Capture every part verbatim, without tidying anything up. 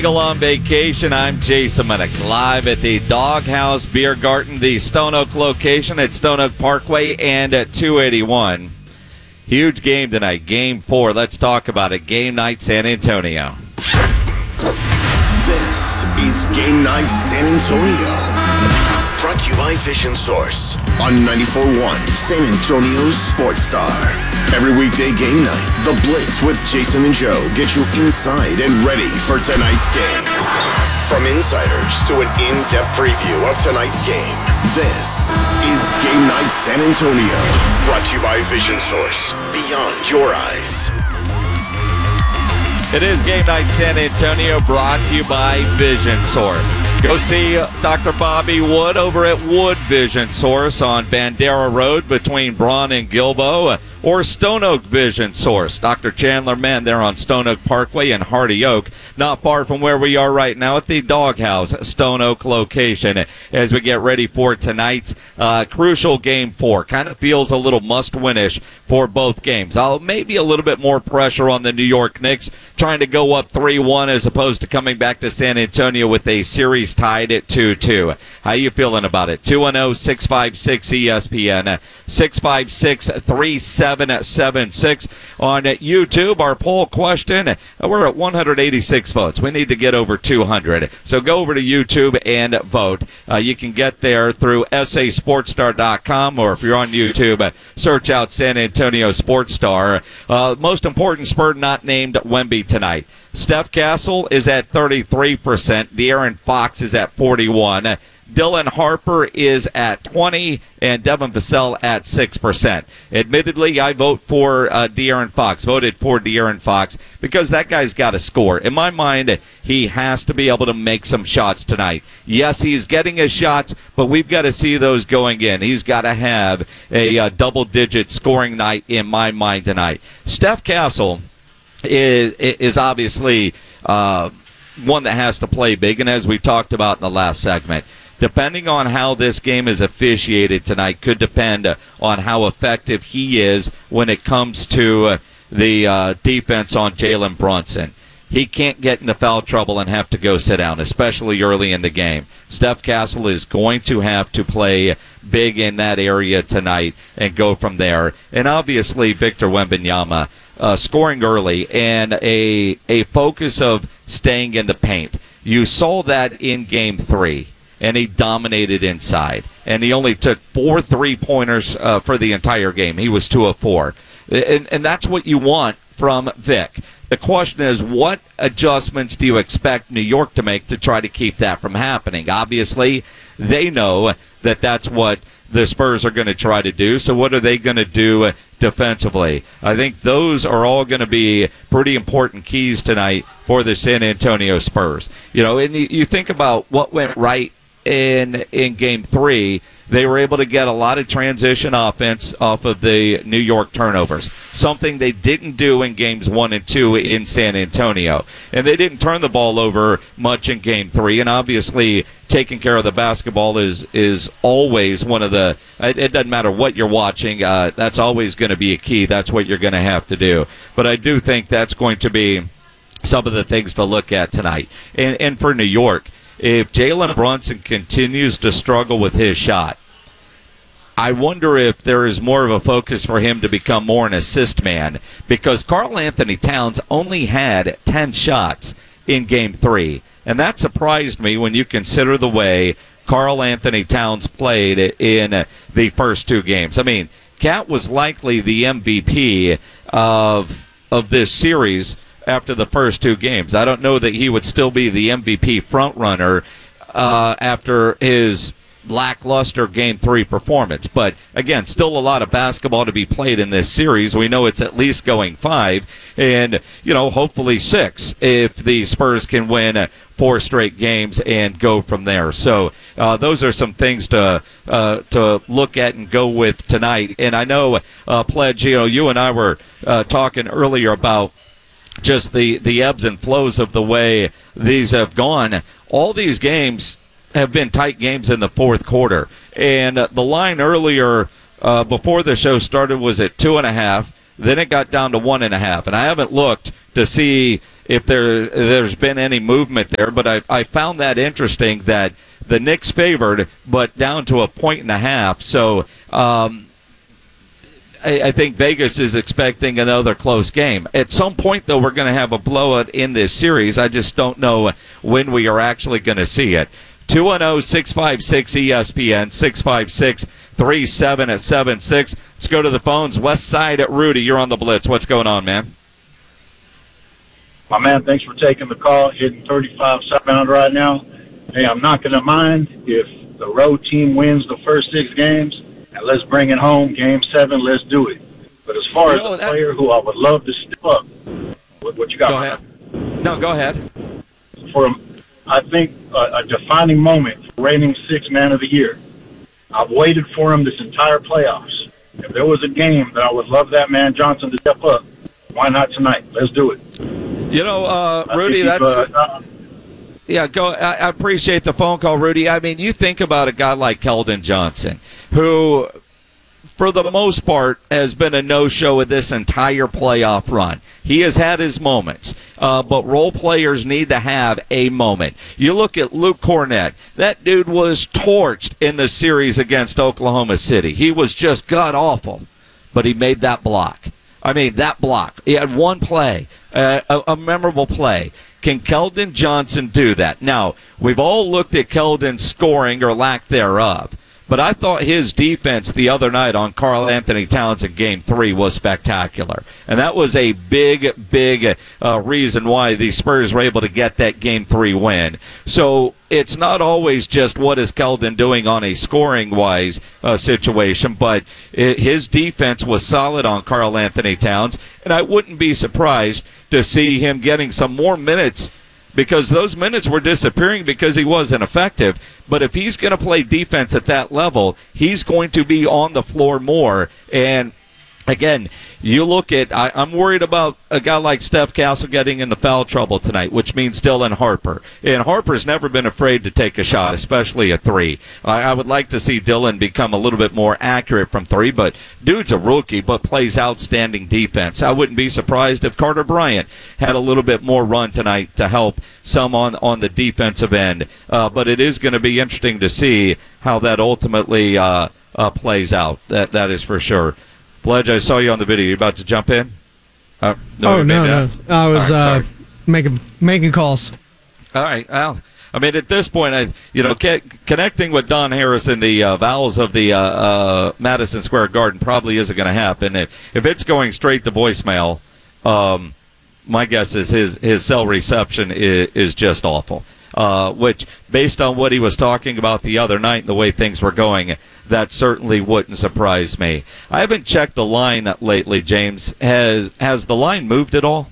Eagle on vacation. I'm Jason Minix, live at the Doghouse Beer Garden, the Stone Oak location at Stone Oak Parkway and at two eighty-one. Huge game tonight, game four. Let's talk about it. Game night, San Antonio. This is Game Night San Antonio. Brought to you by Vision Source on ninety-four point one San Antonio's Sports Star. Every weekday game night, The Blitz with Jason and Joe get you inside and ready for tonight's game. From insiders to an in-depth preview of tonight's game, this is Game Night San Antonio. Brought to you by Vision Source. Beyond your eyes. It is Game Night San Antonio, brought to you by Vision Source. Go see Doctor Bobby Wood over at Wood Vision Source on Bandera Road between Braun and Gilboa, or Stone Oak Vision Source. Doctor Chandler Mann there on Stone Oak Parkway in Hardy Oak, not far from where we are right now at the Doghouse Stone Oak location as we get ready for tonight's uh, crucial game four. Kind of feels a little must-winish for both games. Uh, maybe a little bit more pressure on the New York Knicks trying to go up three one as opposed to coming back to San Antonio with a series tied at two two. How you feeling about it? two one zero, six five six, E S P N, six five six, three seven seven six. On YouTube, our poll question, we're at one hundred eighty-six votes. We need to get over two hundred. So go over to YouTube and vote. Uh, you can get there through S A Sports Star dot com, or if you're on YouTube, search out San Antonio Sports Star. Uh, most important Spur not named Wemby tonight. Steph Castle is at thirty-three percent. De'Aaron Fox is at forty-one. Dylan Harper is at twenty, and Devin Vassell at six percent. Admittedly, I vote for uh, De'Aaron Fox, voted for De'Aaron Fox, because that guy's got to score. In my mind, he has to be able to make some shots tonight. Yes, he's getting his shots, but we've got to see those going in. He's got to have a uh, double-digit scoring night in my mind tonight. Steph Castle is, is obviously uh, one that has to play big, and as we talked about in the last segment, depending on how this game is officiated tonight could depend on how effective he is when it comes to the uh, defense on Jalen Brunson. He can't get into foul trouble and have to go sit down, especially early in the game. Steph Castle is going to have to play big in that area tonight and go from there. And obviously, Victor Wembanyama uh, scoring early and a a focus of staying in the paint. You saw that in Game three. And he dominated inside. And he only took four three-pointers uh, for the entire game. He was two of four. And, and that's what you want from Vic. The question is, what adjustments do you expect New York to make to try to keep that from happening? Obviously, they know that that's what the Spurs are going to try to do. So what are they going to do defensively? I think those are all going to be pretty important keys tonight for the San Antonio Spurs. You know, and you think about what went right in in game three. They were able to get a lot of transition offense off of the New York turnovers, something they didn't do in games one and two in San Antonio. And they didn't turn the ball over much in game three. And obviously, taking care of the basketball is is always one of the, it, it doesn't matter what you're watching, uh, that's always going to be a key. That's what you're going to have to do. But I do think that's going to be some of the things to look at tonight. And, and for New York, if Jalen Brunson continues to struggle with his shot, I wonder if there is more of a focus for him to become more an assist man, because Karl Anthony Towns only had ten shots in Game three, and that surprised me when you consider the way Karl Anthony Towns played in the first two games. I mean, Cat was likely the M V P of of this series after the first two games. I don't know that he would still be the M V P frontrunner uh, after his lackluster Game three performance. But, again, still a lot of basketball to be played in this series. We know it's at least going five and, you know, hopefully six if the Spurs can win four straight games and go from there. So uh, those are some things to uh, to look at and go with tonight. And I know, uh, Pledge, you know, you and I were uh, talking earlier about just the, the ebbs and flows of the way these have gone. All these games have been tight games in the fourth quarter. And uh, the line earlier uh, before the show started was at two and a half. Then it got down to one and a half. And I haven't looked to see if there, there's been any movement there, but I, I found that interesting that the Knicks favored, but down to a point and a half. So um, I, I think Vegas is expecting another close game. At some point, though, we're going to have a blowout in this series. I just don't know when we are actually going to see it. two one zero, six five six, E S P N, six five six, three seven seven six. Let's go to the phones. West Side at Rudy, you're on the Blitz. What's going on, man? My man, thanks for taking the call. Hitting thirty-five southbound right now. Hey, I'm not going to mind if the road team wins the first six games, and let's bring it home. Game seven, let's do it. But as far You as know, a that- player who I would love to step up, what, what you got? Go ahead. No, go ahead. For, I think, a, a defining moment for reigning six man of the year. I've waited for him this entire playoffs. If there was a game that I would love that man Johnson to step up, why not tonight? Let's do it. You know, uh, I Rudy, think that's... he's, uh, uh, Yeah, go. I, I appreciate the phone call, Rudy. I mean, you think about a guy like Keldon Johnson, who, for the most part, has been a no-show with this entire playoff run. He has had his moments, uh, but role players need to have a moment. You look at Luke Cornett. That dude was torched in the series against Oklahoma City. He was just god-awful, but he made that block. I mean, that block. He had one play, uh, a, a memorable play. Can Keldon Johnson do that? Now, we've all looked at Keldon's scoring or lack thereof, but I thought his defense the other night on Karl Anthony Towns in Game three was spectacular. And that was a big, big uh, reason why the Spurs were able to get that Game three win. So it's not always just what is Keldon doing on a scoring-wise uh, situation, but it, his defense was solid on Karl Anthony Towns, and I wouldn't be surprised to see him getting some more minutes because those minutes were disappearing because he wasn't effective. But if he's going to play defense at that level, he's going to be on the floor more. And again, you look at, I, I'm worried about a guy like Steph Castle getting in the foul trouble tonight, which means Dylan Harper. And Harper's never been afraid to take a shot, especially a three. I, I would like to see Dylan become a little bit more accurate from three, but dude's a rookie, but plays outstanding defense. I wouldn't be surprised if Carter Bryant had a little bit more run tonight to help some on, on the defensive end. Uh, but it is going to be interesting to see how that ultimately uh, uh, plays out. That That is for sure. Pledge, I saw you on the video. You about to jump in? Uh, no, oh, no, no. I was right, uh, making making calls. All right. Well, I mean, at this point, I you know, ke- connecting with Don Harris in the uh, bowels of the uh, uh, Madison Square Garden probably isn't going to happen. If, if it's going straight to voicemail, um, my guess is his, his cell reception is, is just awful. Uh, which, based on what he was talking about the other night and the way things were going, that certainly wouldn't surprise me. I haven't checked the line lately, James. Has has the line moved at all?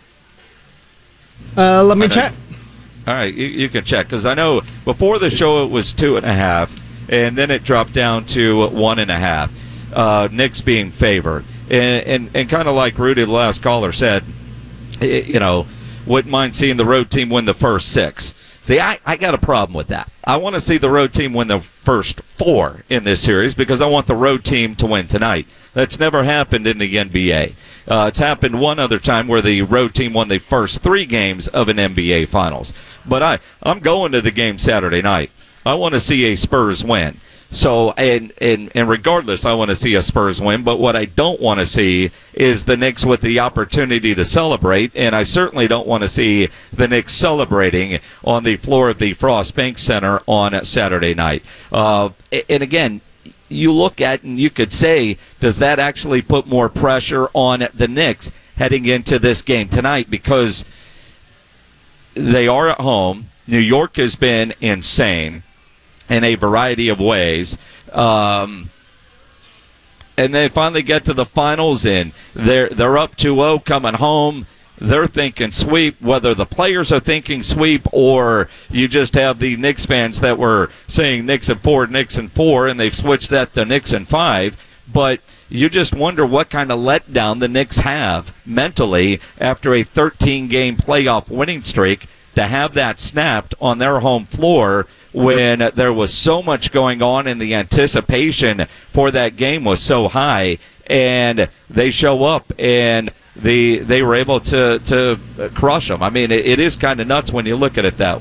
Uh, let me check. All right, you, you can check, because I know before the show it was two and a half, and then it dropped down to one and a half. Uh, Knicks being favored. And, and, and kind of like Rudy, the last caller, said, you know, wouldn't mind seeing the road team win the first six. See, I, I got a problem with that. I want to see the road team win the first four in this series because I want the road team to win tonight. That's never happened in the N B A. Uh, it's happened one other time where the road team won the first three games of an N B A Finals. But I, I'm going to the game Saturday night. I want to see a Spurs win. So, and, and, and regardless, I want to see a Spurs win, but what I don't want to see is the Knicks with the opportunity to celebrate, and I certainly don't want to see the Knicks celebrating on the floor of the Frost Bank Center on Saturday night. Uh, and again, you look at and you could say, does that actually put more pressure on the Knicks heading into this game tonight? Because they are at home. New York has been insane in a variety of ways. Um, and they finally get to the finals, and they're, they're up two oh coming home. They're thinking sweep, whether the players are thinking sweep or you just have the Knicks fans that were saying Knicks and four, Knicks and four, and they've switched that to Knicks and five. But you just wonder what kind of letdown the Knicks have mentally after a thirteen-game playoff winning streak to have that snapped on their home floor when there was so much going on and the anticipation for that game was so high. and they show up and the they were able to to crush them. I mean, it, it is kind of nuts when you look at it that way.